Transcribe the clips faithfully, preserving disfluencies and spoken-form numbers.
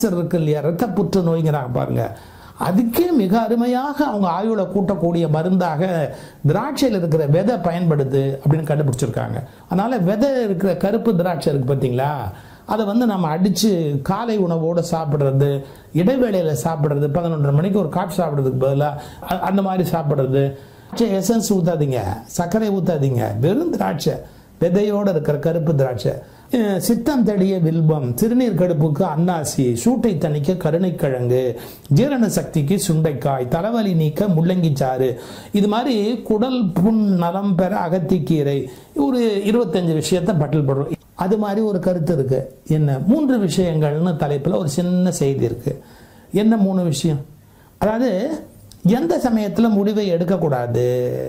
இருக்கு இல்லையா, ரத்த புற்று நோய்ங்கிறாங்க பாருங்க, அதுக்கே மிக அருமையாக அவங்க ஆயுளை கூட்டக்கூடிய மருந்தாக திராட்சையில் இருக்கிற விதை பயன்படுது அப்படின்னு கண்டுபிடிச்சிருக்காங்க. அதனால விதை இருக்கிற கருப்பு திராட்சை இருக்கு பார்த்தீங்களா, அதை வந்து நம்ம அடித்து காலை உணவோடு சாப்பிட்றது, இடைவேளையில் சாப்பிட்றது, பதினொன்றரை மணிக்கு ஒரு காஃபி சாப்பிட்றதுக்கு பதிலாக அந்த மாதிரி சாப்பிட்றது. எசன்ஸ் ஊற்றாதீங்க, சர்க்கரை ஊற்றாதீங்க, வெறும் திராட்சை விதையோடு இருக்கிற கருப்பு திராட்சை. சித்தம் தடிய வில்வம், சிறுநீர் கடுப்புக்கு அன்னாசி, சூட்டை தணிக்க கருணைக்கிழங்கு, ஜீரண சக்திக்கு சுண்டைக்காய், தலைவலி நீக்க முள்ளங்கி சாறு, இது மாதிரி குடல் புண் நலம் பெற அகத்திக்கீரை. ஒரு இருபத்தஞ்சு விஷயத்தை பட்டியல் போடுறோம். அது மாதிரி ஒரு கருத்து இருக்கு. என்ன மூன்று விஷயங்கள்னு தலைப்பில் ஒரு சின்ன செய்தி இருக்கு. என்ன மூணு விஷயம்? அதாவது எந்த சமயத்தில் முடிவை எடுக்கக்கூடாது,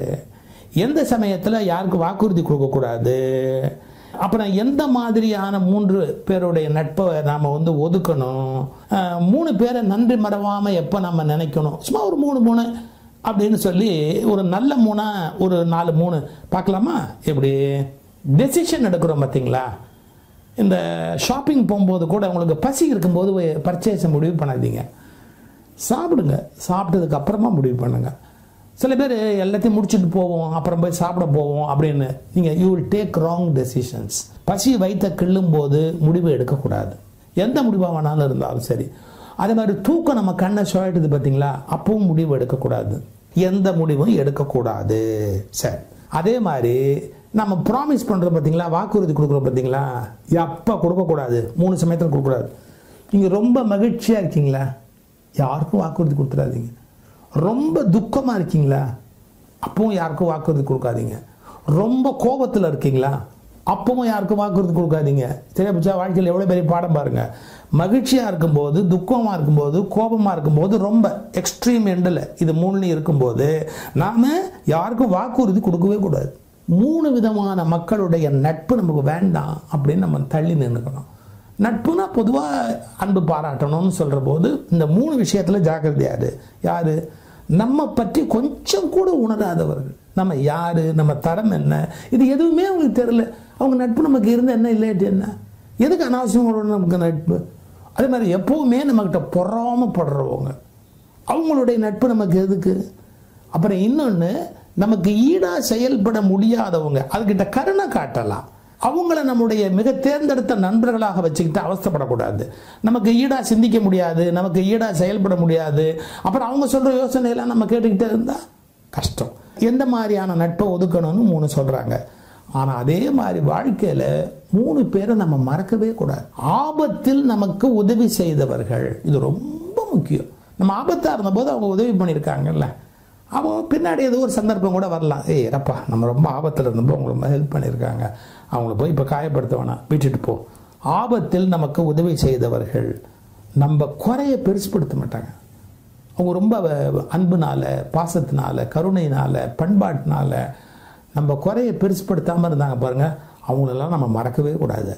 எந்த சமயத்தில் யாருக்கு வாக்குறுதி கொடுக்கக்கூடாது, அப்புறம் எந்த மாதிரியான மூன்று பேருடைய நட்பை நாம் வந்து ஒதுக்கணும், மூணு பேரை நன்றி மறவாமல் எப்போ நம்ம நினைக்கணும், சும்மா ஒரு மூணு மூணு அப்படின்னு சொல்லி ஒரு நல்ல மூணா ஒரு நாலு மூணு பார்க்கலாமா? எப்படி டெசிஷன் எடுக்கிறோம் பார்த்தீங்களா? இந்த ஷாப்பிங் போகும்போது கூட உங்களுக்கு பசி இருக்கும்போது பர்ச்சேஸை முடிவு பண்ணாதீங்க, சாப்பிடுங்க, சாப்பிட்டதுக்கு அப்புறமா முடிவு பண்ணுங்க. சில பேர் எல்லாத்தையும் முடிச்சுட்டு போவோம் அப்புறம் போய் சாப்பிட போவோம் அப்படின்னு, நீங்கள் you will take wrong decisions. பசி வைத்த கிள்ளும் போது முடிவு எடுக்கக்கூடாது, எந்த முடிவாக வேணாலும் இருந்தாலும் சரி. அதே மாதிரி தூக்கம் நம்ம கண்ணை சுழட்டுது பார்த்தீங்களா, அப்பவும் முடிவு எடுக்கக்கூடாது, எந்த முடிவும் எடுக்கக்கூடாது. சரி, அதே மாதிரி நம்ம ப்ராமிஸ் பண்ணுறோம் பார்த்தீங்களா, வாக்குறுதி கொடுக்குறோம் பார்த்தீங்களா, எப்போ கொடுக்கக்கூடாது, மூணு சமயத்தில் கொடுக்கக்கூடாது. நீங்கள் ரொம்ப மகிழ்ச்சியாக இருக்கீங்களா, யாருக்கும் வாக்குறுதி கொடுத்துடாதீங்க. ரொம்ப துக்கமாக இருக்கீங்களா, அப்பவும் யாருக்கும் வாக்குறுதி கொடுக்காதீங்க. ரொம்ப கோபத்தில் இருக்கீங்களா, அப்பவும் யாருக்கும் வாக்குறுதி கொடுக்காதீங்க. சரியா பிடிச்சா? வாழ்க்கையில் எவ்வளோ பெரிய பாடம் பாருங்கள். மகிழ்ச்சியாக இருக்கும்போது, துக்கமாக இருக்கும்போது, கோபமாக இருக்கும்போது, ரொம்ப எக்ஸ்ட்ரீம் எண்டில் இது மூணுலையும் இருக்கும்போது நாம் யாருக்கும் வாக்குறுதி கொடுக்கவே கூடாது. மூணு விதமான மக்களுடைய நட்பு நமக்கு வேண்டாம் அப்படின்னு நம்ம தள்ளி நின்றுக்கணும். நட்புனா பொதுவாக அன்பு பாராட்டணும்னு சொல்கிற போது இந்த மூணு விஷயத்தில் ஜாக்கிரதையாது. யார்? நம்ம பற்றி கொஞ்சம் கூட உணராதவர்கள். நம்ம யார், நம்ம தரம் என்ன, இது எதுவுமே அவங்களுக்கு தெரியல. அவங்க நட்பு நமக்கு இருந்த என்ன இல்லாட்டி என்ன, எதுக்கு அனாவசியங்களோட நமக்கு நட்பு? அதே மாதிரி எப்போவுமே நம்மக்கிட்ட பொறாமப்படுறவங்க, அவங்களுடைய நட்பு நமக்கு எதுக்கு? அப்புறம் இன்னொன்று, நமக்கு ஈடாக செயல்பட முடியாதவங்க, அதுக்கிட்ட கருணை காட்டலாம், அவங்கள நம்முடைய மிக தேர்ந்தெடுத்த நண்பர்களாக வச்சுக்கிட்டு அவஸ்தைப்படக்கூடாது. நமக்கு ஈடாக சிந்திக்க முடியாது, நமக்கு ஈடாக செயல்பட முடியாது, அப்புறம் அவங்க சொல்கிற யோசனையெல்லாம் நம்ம கேட்டுக்கிட்டே இருந்தால் கஷ்டம். எந்த மாதிரியான நட்பை ஒதுக்கணும்னு மூணு சொல்கிறாங்க. ஆனால் அதே மாதிரி வாழ்க்கையில் மூணு பேரை நம்ம மறக்கவே கூடாது. ஆபத்தில் நமக்கு உதவி செய்தவர்கள், இது ரொம்ப முக்கியம். நம்ம ஆபத்தாக இருந்தபோது அவங்க உதவி பண்ணியிருக்காங்கல்ல, அவங்க பின்னாடி ஏதோ ஒரு சந்தர்ப்பம் கூட வரலாம், ஏய் ரப்பா நம்ம ரொம்ப ஆபத்தில் இருந்தப்போ அவங்க ரொம்ப ஹெல்ப் பண்ணியிருக்காங்க, அவங்கள போய் இப்போ காயப்படுத்த வேணாம், விட்டுட்டு போ. ஆபத்தில் நமக்கு உதவி செய்தவர்கள் நம்ம குறைய பெருசுப்படுத்த மாட்டாங்க. அவங்க ரொம்ப அன்புனால, பாசத்தினால, கருணையினால, பண்பாட்டினால நம்ம குறைய பெருசுப்படுத்தாமல் இருந்தாங்க பாருங்க, அவங்களெல்லாம் நம்ம மறக்கவே கூடாது.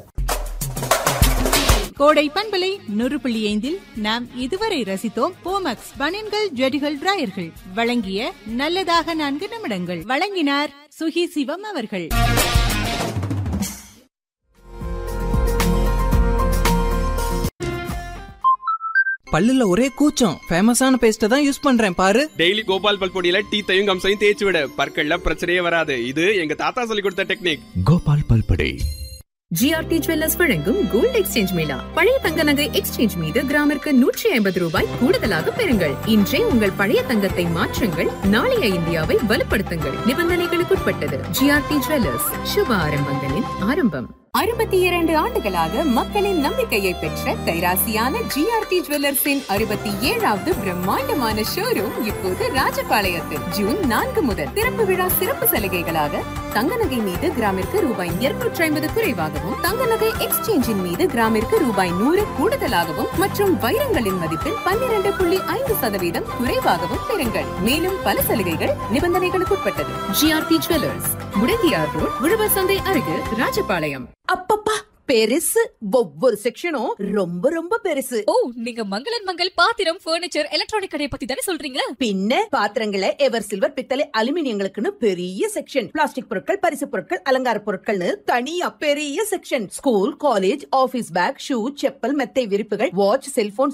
கோடை பண்பலை நூறு புள்ளி ஐந்தில் நாம் இதுவரை ரசித்தோம் போமக்ஸ் பனியன்கள், ஜெடிகள், டிராயர்கள் வழங்கிய நல்லதாக நான்கு நிமிடங்கள். வழங்கினார் சுகி சிவம் அவர்கள். பல்லுல ஒரே கூச்சம், ஃபேமஸான பேஸ்ட தான் யூஸ் பண்றேன் பாரு. டெய்லி கோபால் பல் பொடியில டீத்தையும் கம்சையும் தேய்ச்சி விட, பற்கள்ல பிரச்சனையே வராது. இது எங்க தாத்தா சொல்லி கொடுத்த டெக்னிக். கோபால் பல் பொடி. ஜிஆர்டி ஜுவல்லர்ஸ் வழங்கும் கோல்ட் எக்ஸ்சேஞ்ச் மேளா. பழைய தங்க நகை எக்ஸ்சேஞ்ச் மீது கிராமிற்கு நூற்றி ஐம்பது ரூபாய் கூடுதலாக பெறுங்கள். இன்றே உங்கள் பழைய தங்கத்தை மாற்றுங்கள், நாளைய இந்தியாவை வலுப்படுத்துங்கள். நிபந்தனைகளுக்குட்பட்டது. ஜிஆர்டி ஜுவல்லர்ஸ், சுப ஆரம்பங்களின் ஆரம்பம். அறுபத்தி இரண்டு ஆண்டுகளாக மக்களின் நம்பிக்கையை பெற்ற கைராசியான ஜிஆர்டி ஜுவல்லர்ஸின் அறுபத்தி ஏழாவது பிரம்மாண்டமான ஷோரூம் இப்போது ராஜபாளையத்தில் ஜூன் நான்கு முதல் திறப்பு விழா சிறப்பு சலுகைகளாக தங்க நகை மீது கிராமிற்கு ரூபாய் இருநூற்றி ஐம்பது குறைவாகவும், தங்க நகை எக்ஸ்சேஞ்சின் மீது கிராமிற்கு ரூபாய் நூறு கூடுதலாகவும் மற்றும் வைரங்களின் மதிப்பில் பன்னிரண்டு புள்ளி ஐந்து சதவீதம் குறைவாகவும் பெறுங்கள். மேலும் பல சலுகைகள் நிபந்தனைகளுக்குட்பட்டது. ஜிஆர்டி ஜுவல்லர்ஸ், முடங்கியார் ரோட், உழவர் சந்தை அருகில், ராஜபாளையம். அப்பப்பா பெருசு ஒவ்வொரு செக்ஷனும் ரொம்ப ரொம்ப பெருசு. ஓ, நீங்க மங்களன் மங்கள் பாத்திரம், பர்னிச்சர், எலக்ட்ரானிக் கடையை பத்தி தானே சொல்றீங்க? பின்ன பாத்திரங்களை எவர் சில்வர், பித்தளை, அலுமினியங்களுக்குன்னு பெரிய செக்ஷன், பிளாஸ்டிக் பொருட்கள், பரிசு பொருட்கள், அலங்கார பொருட்கள்னு தனியா பெரிய section, school, college, office back, shoe, chappal, மெத்தை விரிப்புகள், வாட்ச், செல்போன்,